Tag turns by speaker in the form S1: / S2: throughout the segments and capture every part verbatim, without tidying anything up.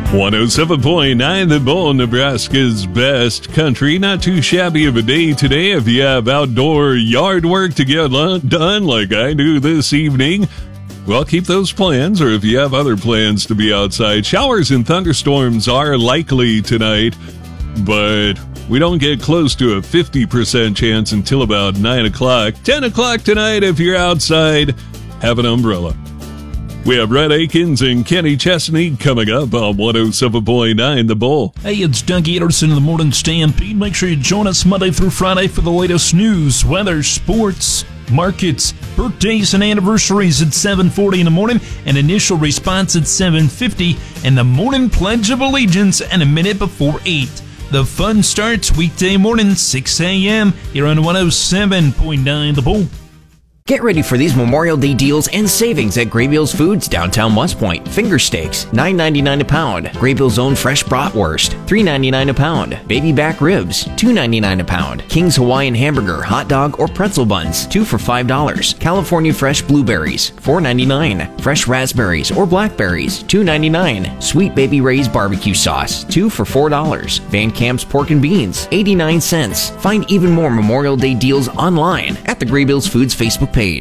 S1: one oh seven point nine The Bull, Nebraska's best country. Not too shabby of a day today if you have outdoor yard work to get done like I do this evening. Well, keep those plans, or if you have other plans to be outside. Showers and thunderstorms are likely tonight, but we don't get close to a fifty percent chance until about nine o'clock. ten o'clock tonight, if you're outside, have an umbrella. We have Red Akins and Kenny Chesney coming up on one oh seven point nine The Bull.
S2: Hey, it's Doug Anderson of the Morning Stampede. Make sure you join us Monday through Friday for the latest news, weather, sports, markets, birthdays, and anniversaries at seven forty in the morning, and initial response at seven fifty, and the morning Pledge of Allegiance and a minute before eight. The fun starts weekday morning, six a.m. here on one oh seven point nine The Bull.
S3: Get ready for these Memorial Day deals and savings at Graybeals Foods, downtown West Point. Finger steaks, nine ninety-nine a pound. Graybeals' own fresh bratwurst, three ninety-nine a pound. Baby back ribs, two ninety-nine a pound. King's Hawaiian hamburger, hot dog, or pretzel buns, two for five dollars. California fresh blueberries, four ninety-nine. Fresh raspberries or blackberries, two ninety-nine. Sweet Baby Ray's barbecue sauce, two for four dollars. Van Camp's pork and beans, eighty-nine cents. Find even more Memorial Day deals online at the Graybeals Foods Facebook page.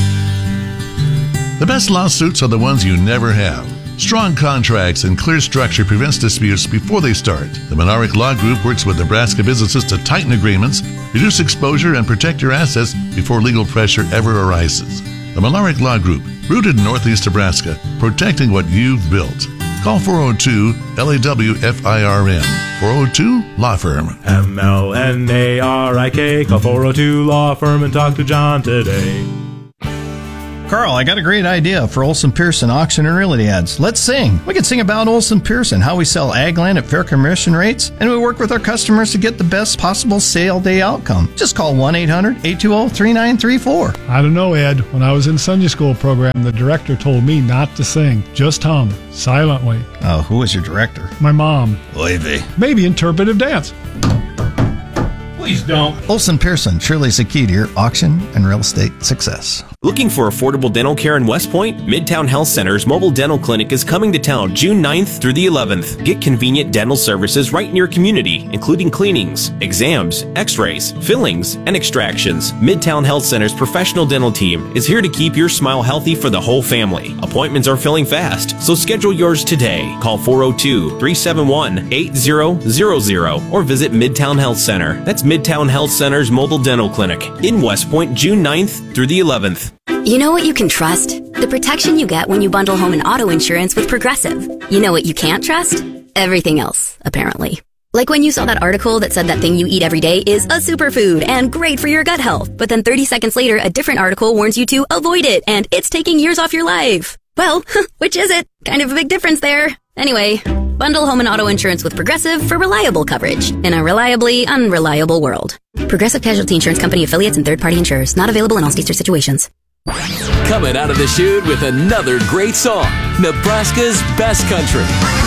S4: The best lawsuits are the ones you never have. Strong contracts and clear structure prevents disputes before they start. The Monarch Law Group works with Nebraska businesses to tighten agreements, reduce exposure, and protect your assets before legal pressure ever arises. The Monarch Law Group, rooted in Northeast Nebraska, protecting what you've built. Call four oh two L A W F I R M. four oh two Law Firm.
S5: M L N A R I K. Call four oh two Law Firm and talk to John today.
S6: Carl, I got a great idea for Olson Pearson auction and realty ads. Let's sing. We can sing about Olson Pearson, how we sell ag land at fair commission rates, and we work with our customers to get the best possible sale day outcome. Just call one eight hundred eight two zero three nine three four.
S7: I don't know, Ed. When I was in Sunday school program, the director told me not to sing, just hum, silently.
S6: Oh, who was your director?
S7: My mom.
S6: Oy vey.
S7: Maybe interpretive dance.
S2: Please don't.
S6: Olson Pearson, surely is the key to your auction and real estate success.
S8: Looking for affordable dental care in West Point? Midtown Health Center's mobile dental clinic is coming to town June ninth through the eleventh. Get convenient dental services right in your community, including cleanings, exams, x-rays, fillings, and extractions. Midtown Health Center's professional dental team is here to keep your smile healthy for the whole family. Appointments are filling fast, so schedule yours today. Call four oh two three seven one eight zero zero zero or visit Midtown Health Center. That's Midtown Health Center's mobile dental clinic in West Point June ninth through the eleventh.
S9: You know what you can trust? The protection you get when you bundle home and auto insurance with Progressive. You know what you can't trust? Everything else, apparently. Like when you saw that article that said that thing you eat every day is a superfood and great for your gut health, but then thirty seconds later, a different article warns you to avoid it and it's taking years off your life. Well, which is it? Kind of a big difference there. Anyway, bundle home and auto insurance with Progressive for reliable coverage in a reliably unreliable world. Progressive Casualty Insurance Company affiliates and third-party insurers. Not available in all states or situations.
S10: Coming out of the chute with another great song, Nebraska's best country.